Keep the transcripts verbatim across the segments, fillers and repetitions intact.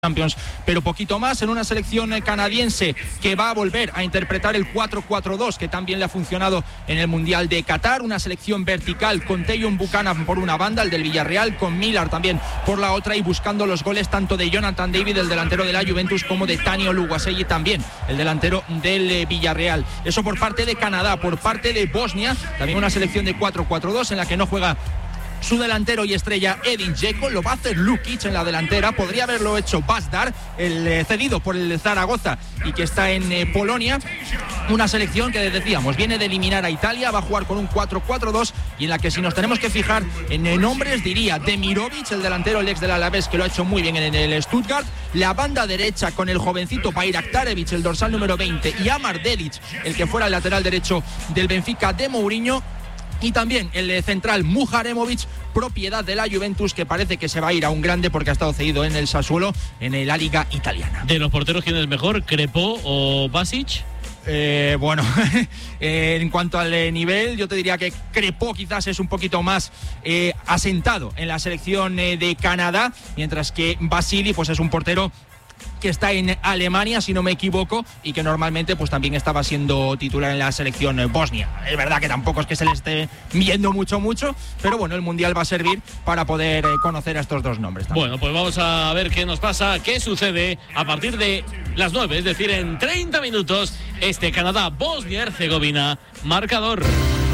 Champions, pero poquito más, en una selección canadiense que va a volver a interpretar el cuatro cuatro dos, que también le ha funcionado en el Mundial de Qatar, una selección vertical con Tajon Buchanan por una banda, el del Villarreal, con Millar también por la otra, y buscando los goles tanto de Jonathan David, el delantero de la Juventus, como de Tani Oluwaseyi también, el delantero del Villarreal. Eso por parte de Canadá. Por parte de Bosnia, también una selección de cuatro cuatro dos en la que no juega su delantero y estrella Edin Dzeko, lo va a hacer Lukic en la delantera. Podría haberlo hecho Bazdar, el eh, cedido por el Zaragoza y que está en eh, Polonia. Una selección que, decíamos, viene de eliminar a Italia, va a jugar con un cuatro cuatro dos, y en la que, si nos tenemos que fijar en eh, nombres, diría Demirovic, el delantero, el ex del Alavés, que lo ha hecho muy bien en el Stuttgart. La banda derecha con el jovencito Bayraktarevic, el dorsal número veinte, y Amar Dedic, el que fuera el lateral derecho del Benfica de Mourinho. Y también el central Muharemovic, propiedad de la Juventus, que parece que se va a ir a un grande porque ha estado cedido en el Sassuolo, en la Liga italiana. ¿De los porteros quién es mejor, Crepó o Basic? Eh, bueno, eh, en cuanto al eh, nivel, yo te diría que Crepó quizás es un poquito más eh, asentado en la selección eh, de Canadá, mientras que Basili pues es un portero que está en Alemania, si no me equivoco, y que normalmente pues también estaba siendo titular en la selección bosnia. Es verdad que tampoco es que se le esté viendo mucho, mucho, pero bueno, el Mundial va a servir para poder eh, conocer a estos dos nombres también. Bueno, pues vamos a ver qué nos pasa, qué sucede a partir de las nueve, es decir, en treinta minutos, este Canadá-Bosnia-Herzegovina, marcador.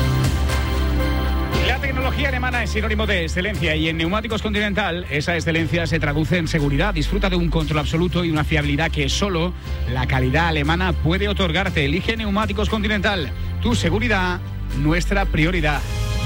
La tecnología alemana es sinónimo de excelencia, y en Neumáticos Continental esa excelencia se traduce en seguridad. Disfruta de un control absoluto y una fiabilidad que solo la calidad alemana puede otorgarte. Elige Neumáticos Continental. Tu seguridad, nuestra prioridad.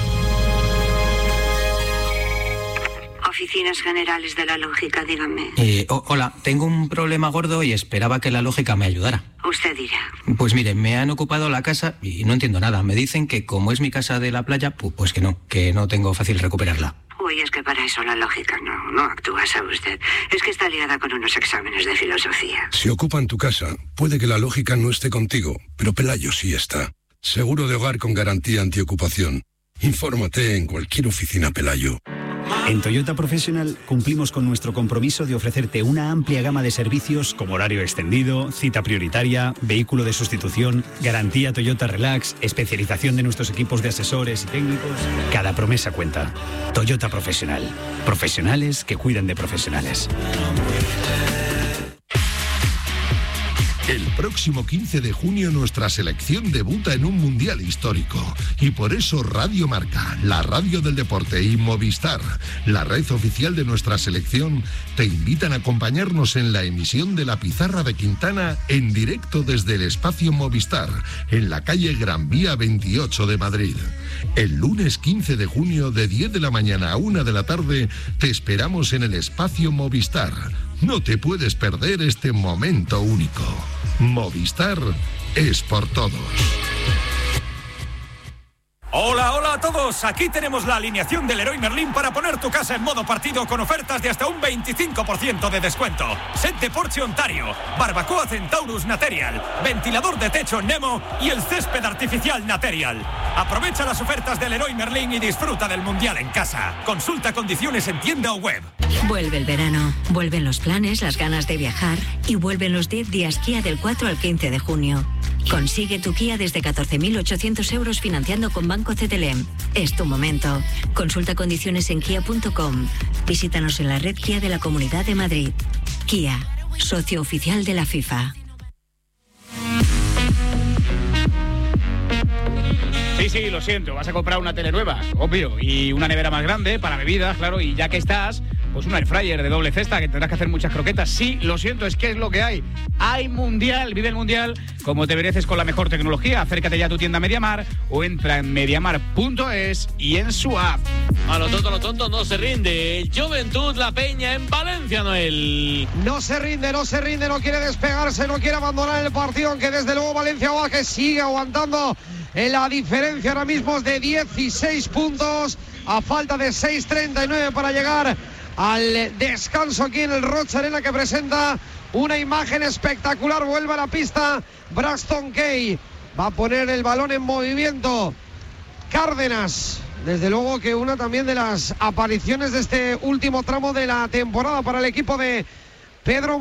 Oficinas Generales de la Lógica, dígame. Eh, oh, hola, tengo un problema gordo y esperaba que la lógica me ayudara. Usted dirá. Pues mire, me han ocupado la casa y no entiendo nada. Me dicen que como es mi casa de la playa, pues que no, que no tengo fácil recuperarla. Uy, es que para eso la lógica no, no actúa, ¿sabe usted? Es que está liada con unos exámenes de filosofía. Si ocupan tu casa, puede que la lógica no esté contigo, pero Pelayo sí está. Seguro de hogar con garantía antiocupación. Infórmate en cualquier oficina Pelayo. En Toyota Professional cumplimos con nuestro compromiso de ofrecerte una amplia gama de servicios como horario extendido, cita prioritaria, vehículo de sustitución, garantía Toyota Relax, especialización de nuestros equipos de asesores y técnicos. Cada promesa cuenta. Toyota Professional. Profesionales que cuidan de profesionales. El próximo quince de junio nuestra selección debuta en un mundial histórico, y por eso Radio Marca, la radio del deporte, y Movistar, la red oficial de nuestra selección, te invitan a acompañarnos en la emisión de La Pizarra de Quintana en directo desde el espacio Movistar, en la calle Gran Vía veintiocho de Madrid. El lunes quince de junio, de diez de la mañana a una de la tarde, te esperamos en el espacio Movistar. No te puedes perder este momento único. Movistar es por todos. Hola, hola a todos. Aquí tenemos la alineación del Leroy Merlin para poner tu casa en modo partido con ofertas de hasta un veinticinco por ciento de descuento. Set de Porsche Ontario, barbacoa Centaurus Material, ventilador de techo Nemo y el césped artificial Material. Aprovecha las ofertas del Leroy Merlin y disfruta del Mundial en casa. Consulta condiciones en tienda o web. Vuelve el verano, vuelven los planes, las ganas de viajar, y vuelven los diez días Kia del cuatro al quince de junio. Consigue tu Kia desde catorce mil ochocientos euros financiando con Banco C T L M. Es tu momento. Consulta condiciones en kia punto com. Visítanos en la red Kia de la Comunidad de Madrid. Kia, socio oficial de la FIFA. Sí, sí, lo siento, vas a comprar una tele nueva, obvio, y una nevera más grande para bebidas, claro, y ya que estás, pues un air fryer de doble cesta, que tendrás que hacer muchas croquetas. Sí, lo siento, es que es lo que hay. Hay Mundial, vive el Mundial como te mereces con la mejor tecnología. Acércate ya a tu tienda MediaMar o entra en mediamar punto es y en su app. A lo tonto, a lo tonto no se rinde. Juventud La Peña en Valencia, Noel. No se rinde, no se rinde, no quiere despegarse, no quiere abandonar el partido, aunque desde luego Valencia que sigue aguantando. La diferencia ahora mismo es de dieciséis puntos, a falta de seis treinta y nueve para llegar al descanso aquí en el Rocha Arena, que presenta una imagen espectacular. Vuelve a la pista Braxton Kay, va a poner el balón en movimiento Cárdenas. Desde luego que una también de las apariciones de este último tramo de la temporada para el equipo de Pedro